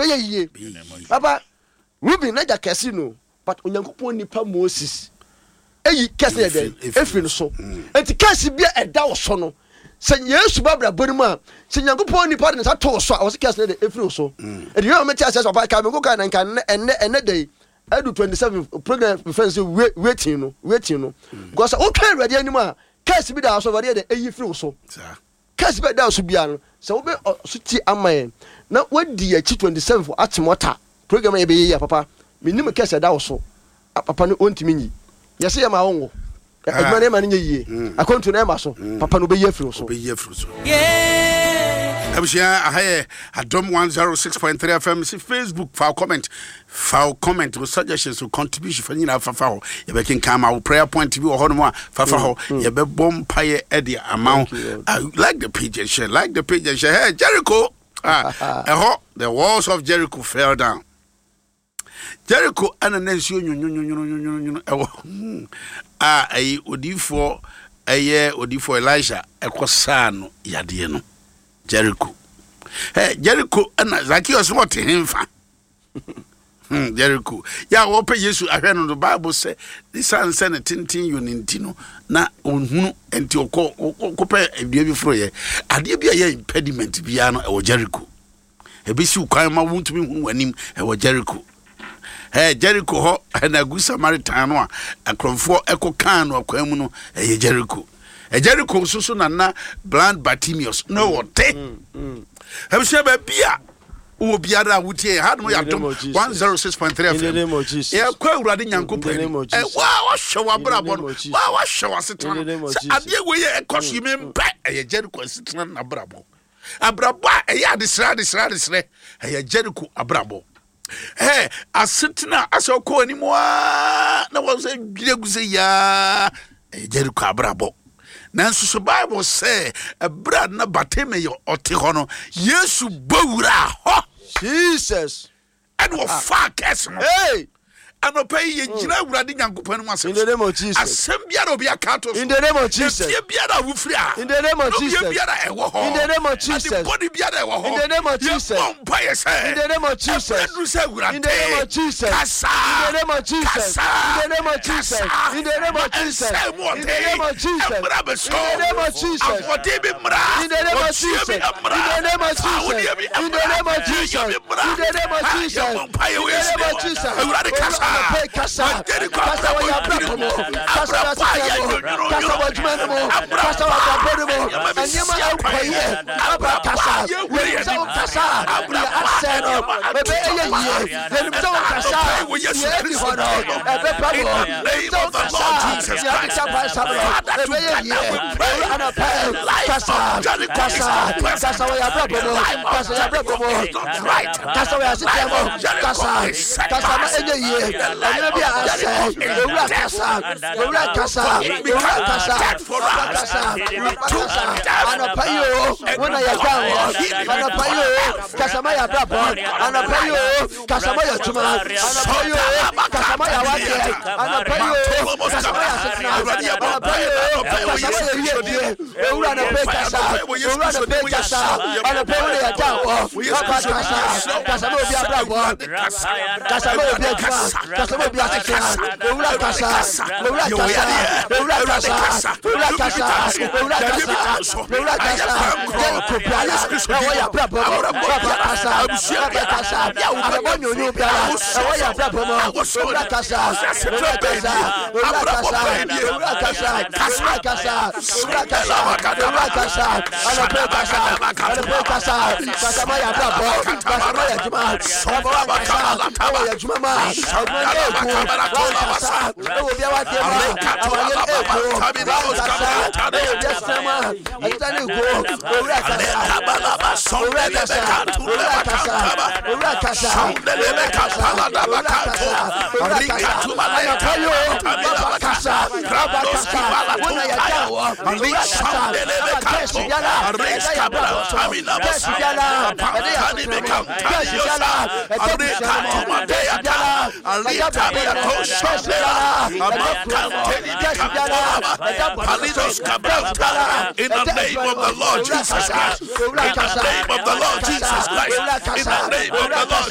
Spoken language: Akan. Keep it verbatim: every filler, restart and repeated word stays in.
be ye papa Ruben na ja kesi no but onyankopon nipa Moses eyi kesi eden efiri no so enti kesi bia eda wo so no se Yesu babra bonimu a se nyankopon nipa de sa to so a wo se kesi de efiri so edi yo me ti ase so papa ka me go ka na nka enne enne dey edu twenty-seven program friends waiting no waiting no because okay ready anymore a kesi bi da so ready de eyi firi so kesi bi da so bia no se wo be so ti amaye na wadi ya chi twenty-seven for atimota program e be yi ya papa minim kesi da so papa no ontimi nyi yesi ya ma wonwo adwuma na ma ne yie akonto na ma so papa no be yi firi so be yi firi so yeah abishia ahaye adom one oh six point three F M si Facebook for comment for comment with suggestions or contribution for nyina fa fa ho ye be kin come our prayer point bi wo ho no ma fa fa ho ye be bom paye e the amount like the page and share like the page and share. Hey Jericho ah eh the walls of Jericho fell down. Jericho ananensi onyonyonyonyonyonyo ewo ah ayi odifo eye odifo Elisha ekosa no yade no Jericho. Hey Jericho ana Zacchaeus what himfa. Hmm Jericho. Ya wo pe Yesu ahwe no the Bible say this an say tintin yoninti no na onhunu enti okọ okọ edua bi fro ye. Ade bia ye impediment bia no e wo Jericho. Ebisi ukwan ma wuntumi hunu anim e wo Jericho. Hey Jericho ho na gu Samaritan no a akromfo ekokan no akwan mu no e Jericho. E Jericho so na na blind Bartimaeus no what mm have she be bia wo biara wutie ha no ya dom one oh six point three F M e kwa urade nyankopon e wa wa hwewa brabo no wa wa hwewa setan ade we ye ekoso me mpa e Jericho setan na brabo abrabo e ya de sra de sra de sra e Jericho abrabo eh asetina asoko ani mo na wo se gidegu se ya e Jericho abrabo. Nanso so Bible say a brad na Bartimaeus ote ho no Yesu bawura ho Jesus and wo fa kess no hey anopai ye gina urade nyankopon mu asem in the name of Jesus asem biara obi akato in the name of Jesus ye biara wufri a in the name of Jesus biara e wo ho in the name of Jesus body biara e wo ho in the name of Jesus in the name of Jesus in the name of Jesus in the name of Jesus in the name of Jesus in the name of Jesus in the name of Jesus in the name of Jesus in the name of Jesus in the name of Jesus in the name of Jesus in the name of Jesus in the name of Jesus in the name of Jesus Kasa, kasa wa ya brapo, kasa wa sitemo, kasa wa jumano, kasa wa kabodemo, anyama ya kwaye, aba kasa, yemsa kasa, ya aseno, bebe eye ye, yemsa kasa, ye hono, ebe pabo, yemsa kasa, ya kitaba sabro, bebe ye, ana pa, kasa, kasa, kasa wa ya brapo, kasa ya brapo, kasa wa sitemo, kasa, kasa ma eye ye. Anabi asa, owura kasa, owura kasa, owura kasa, kasa, kasa, anapayo, wona ya gawo, anapayo, kasa ma ya brabo, anapayo, kasa ma ya tuma, anapayo, kasa ma ya wade, anapayo, kasa ma ya sitna, anapayo, kasa ma ya yeye, owura na pe kasa, owura na pe kasa, anapayo wona ya gawo, apa kasa, kasa ma obi abrabo, kasa ma obi atuma. Kasa mo bia kasa, owura kasa, owura kasa, owura kasa, owura kasa, owura kasa, owura kasa, Jericho biara, ewo ya brabo, baba kasa, baba kasa, ababo nyonyo biara, ewo ya brabo mo, owura kasa, owura kasa, owura kasa, owura kasa, owura kasa, owura kasa, owura kasa, anape kasa, anape kasa, kasa ma ya brabo, kasa ma ya juma, baba kasa, ewo ya juma ma. In the name of the Lord Jesus Christ. In the name of the Lord Jesus Christ. In the name of the Lord